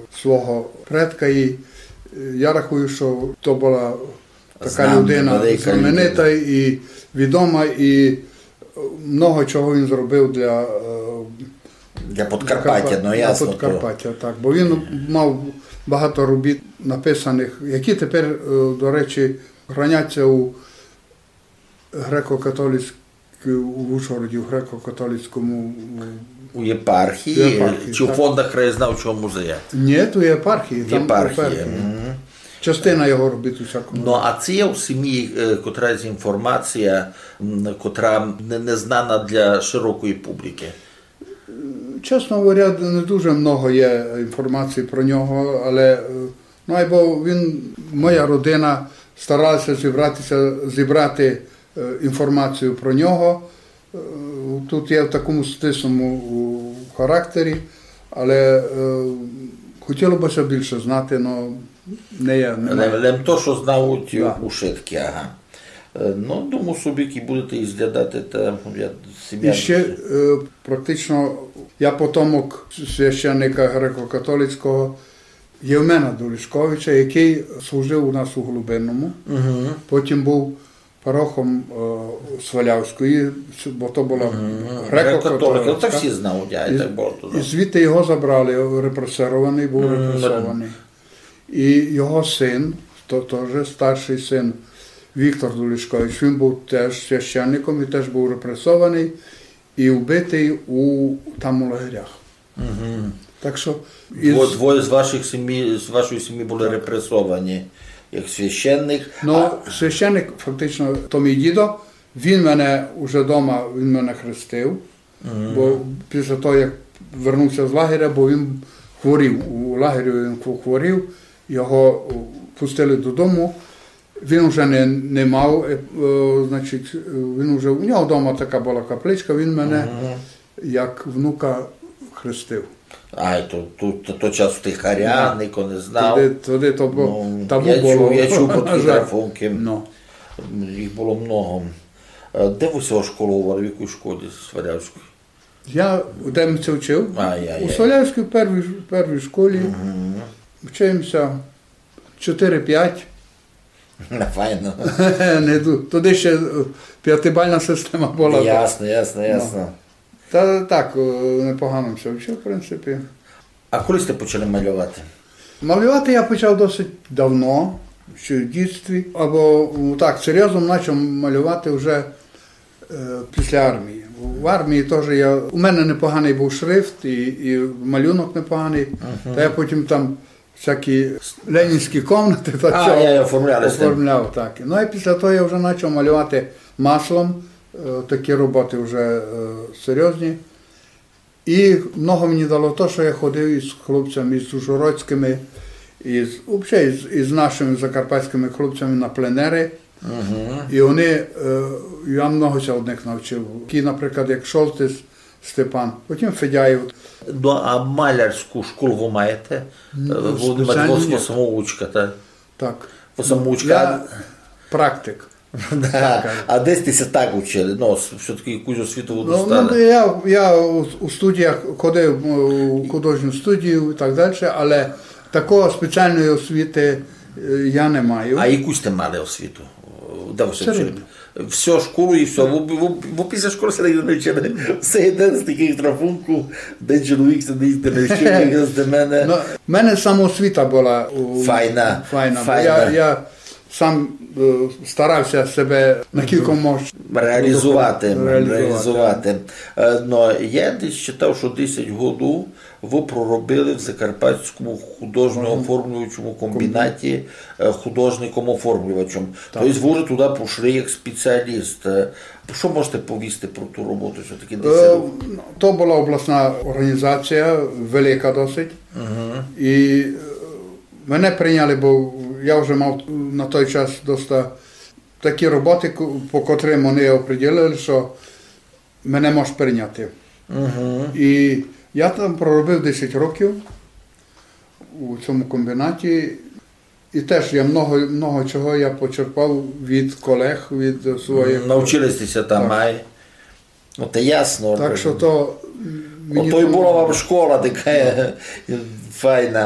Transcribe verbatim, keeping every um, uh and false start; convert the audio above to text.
свого предка. І я рахую, що то була така Знам, людина знаменита і відома, і много чого він зробив для, для Подкарпаття, ну ясно. Для Подкарпаття, так. Бо він мав багато робіт написаних, які тепер, до речі, храняться у греко-католицькому, у Ужгороді, в греко-католицькому у єпархії, єпархії чи так. У фондах краєзнавчого музею? Ні, у єпархії. Там єпархії. Mm-hmm. Частина його робить у всякому. Ну, а це є у сім'ї котра інформація, котра не знана для широкої публіки? Чесно говоря, не дуже много є інформації про нього, але ну, або він, моя родина старалася зібратися, зібрати інформацію про нього. Тут є в такому стисному характері, але е, хотілося б більше знати, але не є. Але то, що знають да. Ушитки, ага. Ну, думаю, собі, які будете і зглядати, та я сім'я... І ще е, практично, я потомок священника греко-католицького Євмена Долішковича, який служив у нас у Голубинному, угу. Потім був парохом е, Свалявської, бо то була mm-hmm. греко-католицька. Так всі знають, я і так було туди. І звідти його забрали, репресирований, був mm-hmm. репресований. І його син, то теж старший син Віктор Долішкович, він був теж священником і теж був репресований і вбитий у, там у лагерях. Mm-hmm. Так що... Із... Двоє з, ваших сім'ї, з вашої сім'ї були так. репресовані. Як священник. Ну, а... священник, фактично, то мій дідо, він мене вже вдома, він мене хрестив, mm-hmm. бо після того, як вернувся з лагеря, бо він хворів, у лагері він хворів, його пустили додому, він вже не, не мав, е, значить, він вже, у нього вдома така була капличка, він мене mm-hmm. як внука хрестив. А, то, то, то, то час тихаря, ніхто не знав. Туди, туди то було, ну, табу я було. Чув, я чув по такі графунки, no. Їх було много. Де ви цього школу, в якій школі Свалявської? Я у Демці вчив, а, я, у Свалявській першій, першій школі, угу. Вчимося чотири-п'ять. Файно. Туди ще п'ятибальна система була. Ясно, ясно, ясно. No. Та так, непогано все вчив, в принципі. А коли сте почали малювати? Малювати я почав досить давно, ще в дитинстві. Або так, серйозно почав малювати вже е, після армії. В армії теж я, у мене непоганий був шрифт і, і малюнок непоганий. Uh-huh. Та я потім там всякі ленінські комнати та а, цього, я оформляв. оформляв. Так. Ну і після того я вже почав малювати маслом. Такі роботи вже е, серйозні. І много мені дало те, що я ходив із хлопцями, із ужгородськими, із, взагалі, із, із нашими закарпатськими хлопцями на пленери. Uh-huh. І вони, е, я многося одних навчив. Такі, наприклад, як Шолтис Степан, потім Федяєв. Ну, а малярську школу ви маєте? Ви самоучка, так? Так. Самоучка. Я практик. Да. А десь ти так учили? Ну, все-таки якусь освіту ви достали? Ну, я, я у, у студіях ходив у художню студію і так далі, але такої спеціальної освіти я не маю. А якусь ти мали освіту? Де ви все вчили? Все, школу і все. Ви після школи все не вчили. Все йде з таких рахунків, де чоловік сидить, де не вчив, де мене. У мене самоосвіта була. Файна. Файна. Файна. Я, я сам старався себе на кілька мож реалізувати. реалізувати. реалізувати. Но я десь читав, що десять років ви проробили в Закарпатському художньо-оформлювачому комбінаті художником-оформлювачем. Тобто ви вже туди пішли як спеціаліст. Що можете повісти про ту роботу? Що таки десять? То була обласна організація, велика досить. Uh-huh. І мене прийняли, бо я вже мав на той час досить такі роботи, по котрим вони оприділили, що мене можуть прийняти. Uh-huh. І я там проробив десять років у цьому комбінаті. І теж я много, много чого я почерпав від колег, від своїх. Навчилися там, ай. Ну, це ясно. Так що то... Ото й була вам школа така файна.